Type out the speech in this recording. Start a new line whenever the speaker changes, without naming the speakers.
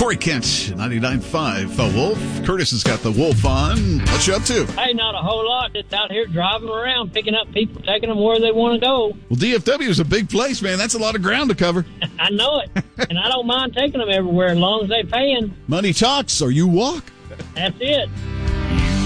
Corey Kent, 99.5 The Wolf. Curtis has got the Wolf on. What you up to?
Hey, not a whole lot. Just out here driving around, picking up people, taking them where they want to go.
Well, DFW is a big place, man. That's a lot of ground to cover.
I know it. And I don't mind taking them everywhere as long as they're paying.
Money talks or you walk.
That's it.